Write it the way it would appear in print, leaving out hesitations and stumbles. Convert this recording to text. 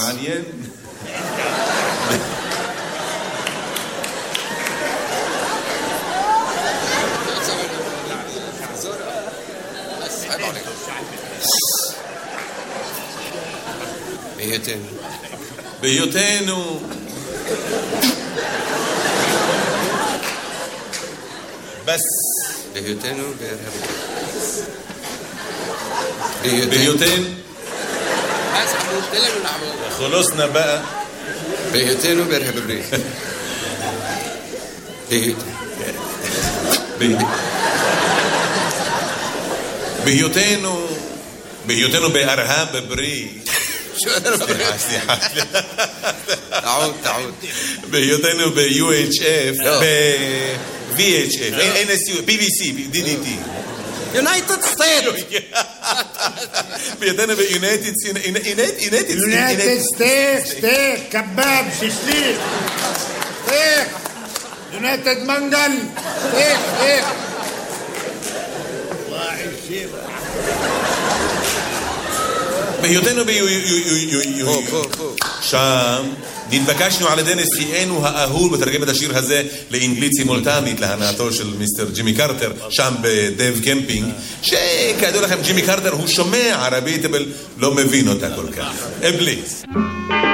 מעניין. בהיותנו בס בהיותנו בהיותנו خلصنا بقى בהיותנו בארהב הברית בהיותנו בארהב הברית סליחה تعود בהיותנו ב-UHF ב-VHF BBC DDT United States בהיותנו ב-United States كباب ششليك United منقل בהיותנו שם נתבקשנו על ידי נשיאנו האהוב לתרגם את השיר הזה לאנגלית סימולטנית להנאתו של מיסטר ג'ימי קרטר שם בדייב קמפינג, שכידוע לכם ג'ימי קרטר הוא שומע ערבית אבל לא מבין אותה כל כך. פליז